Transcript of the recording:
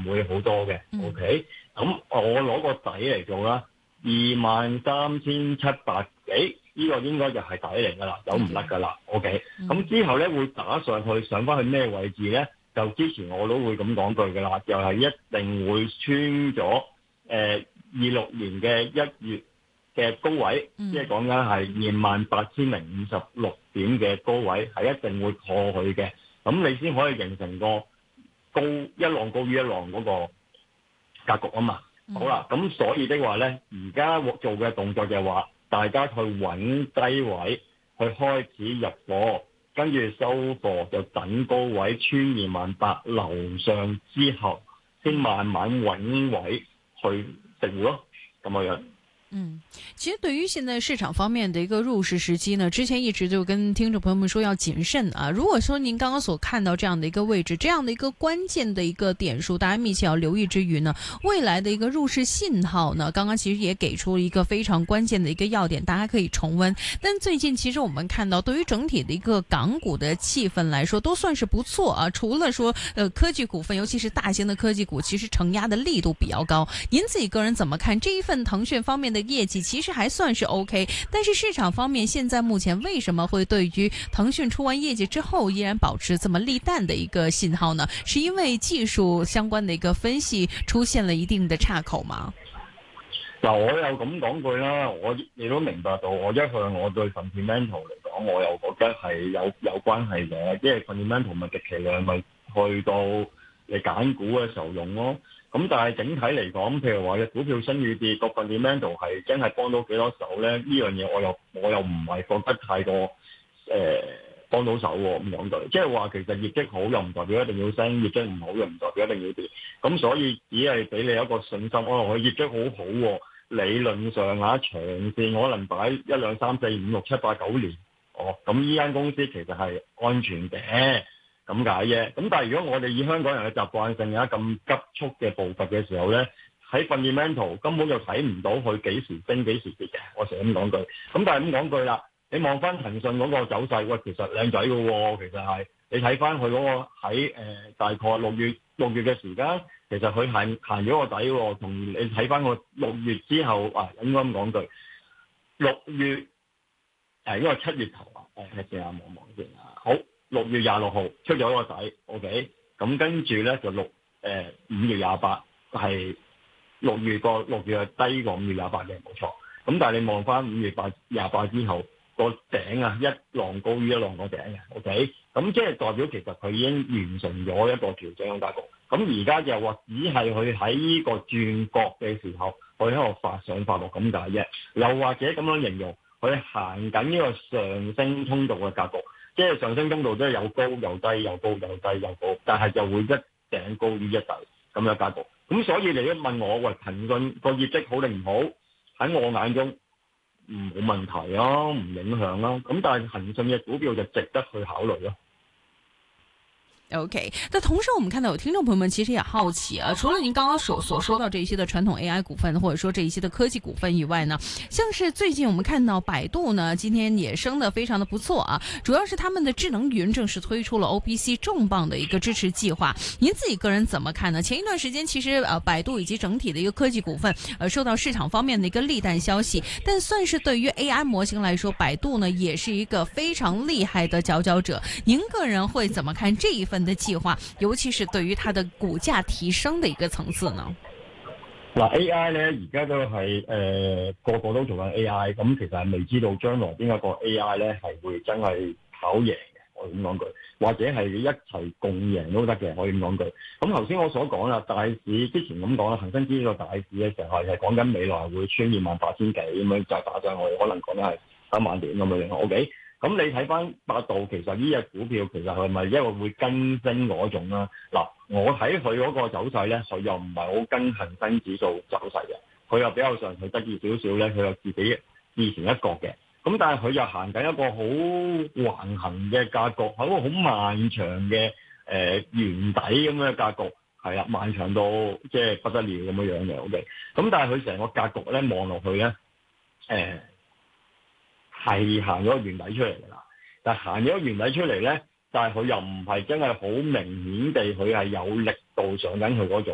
會好多嘅。OK， 咁我攞個底嚟做啦，23,700幾，呢個應該就係底嚟㗎啦，走唔甩㗎啦。OK，咁之後咧會打上去，上翻去咩位置咧？就之前我都會咁講句㗎啦，就係一定會穿咗26年嘅1月嘅高位，即係講緊係28,056點嘅高位，係一定會破去嘅。咁你先可以形成個一浪高於一浪嗰個格局啊嘛。好啦，咁所以的話咧，而家做嘅動作就係話，大家去揾低位去開始入貨，跟住收貨就等高位穿28,000樓上之後，先慢慢揾位去食糊咯，咁樣。 其實對於現在市場方面的一個入市時機呢，之前一直就跟聽眾朋友們說要謹慎啊。如果說您剛剛所看到這樣的一個位置，這樣的一個關鍵的一個點數，大家密切要留意之餘呢，未來的一個入市信號呢，剛剛其實也給出一個非常關鍵的一個要點，大家可以重溫。但最近其實我們看到，對於整體的一個港股的氣氛來說，都算是不錯啊。除了說科技股份，尤其是大型的科技股，其實承壓的力度比較高。您自己個人怎麼看這一份騰訊方面的業績其實還算是 OK， 但是市場方面現在目前為什麼會對於騰訊出完業績之後依然保持這麼利淡的一個信號呢？是因為技術相關的一個分析出現了一定的岔口嗎？ 嗱，我又咁講句啦，我亦都明白到，我一向我對 fundamental 嚟講，我又覺得係有關係嘅，即係 fundamental 咪極其量咪去到你揀股嘅時候用咯。咁但係整體嚟講，譬如話嘅股票升與跌，個 fundamental 係真係幫到幾多手咧？呢樣嘢我又唔係覺得太過幫到手喎。咁講句，即係話其實業績好又唔代表一定要升，業績唔好又唔代表一定要跌。咁所以只係俾你一個信心，佢業績好好喎，理論上長線可能擺1、2、3、4、5、6、7、8、9年，咁呢間公司其實係安全嘅。咁解啫。咁但係如果我哋以香港人嘅習慣性咁急速嘅步伐嘅時候咧，喺 fundamental 根本就睇唔到佢幾時升幾時跌嘅。我成日咁講句。咁但係咁講句啦，你望翻騰訊嗰個走勢，喂，其實靚仔嘅喎。其實係你睇翻佢嗰個喺大概6月嘅時間，其實佢行咗個底喎。同你睇翻個6月之後應該咁講句，6月應該係7月頭睇下望先啊。好。6月26號出咗個底 ，OK， 咁跟住咧就5月28係6月係低過5月28嘅，冇錯。咁但係你望翻5月28之後個頂一浪高於一浪個頂嘅 ，OK， 咁即係代表其實佢已經完成咗一個調整嘅格局。咁而家就話只係佢喺呢個轉角嘅時候，佢喺度發上發落咁解啫。又或者咁樣形容，佢行緊呢個上升通道嘅格局。即係上升通道都係有高有低，有高有低有高，但係就會一頂高於一底咁樣格局。咁所以你一問我，喂，騰訊個業績好定唔好？喺我眼中冇問題啊，唔影響啦。咁但係騰訊嘅股票就值得去考慮咯。 OK， 那同時我們看到有聽眾朋友們其實也好奇啊，除了您剛剛所說到這一些的傳統 AI 股份，或者說這一些的科技股份以外呢，像是最近我們看到百度呢，今天也升得非常的不錯啊，主要是他們的智能雲正式推出了 OPC 重磅的一個支持計劃，您自己個人怎麼看呢？前一段時間其實百度以及整體的一個科技股份受到市場方面的一個利淡消息，但算是對於 AI 模型來說，百度呢也是一個非常厲害的佼佼者，您個人會怎麼看這一份的計劃，尤其是對於它的股價提升的一個層次呢？ 嗱 AI 咧，而家都係個個都做緊 AI，咁其實係未知道將來邊一個 AI 咧係會真係跑贏嘅，我咁講句，或者係一齊共贏都得嘅，我咁講句。咁頭先我所講啦，大市之前咁講啦，恒生指數大市嘅時候係講緊未來會穿28,000幾咁樣，就打上去，可能講緊係3萬點咁樣 OK。咁你睇翻百度，其實呢隻股票其實係咪一個會跟升嗰種啦？嗱，我睇佢嗰個走勢咧，佢又唔係好跟恒生指數走勢嘅，佢又比較上佢得意少少咧，佢有自己自成一角嘅。咁但係佢又行緊一個好橫行嘅格局，係一個好漫長嘅圓底咁嘅格局，係啦，漫長到即係不得了咁樣嘅。OK，咁但係佢成個格局咧望落去咧，係行咗個圓底出嚟㗎啦，但係行咗個圓底出嚟咧，但係佢又唔係真係好明顯地，佢係有力度上緊佢嗰種。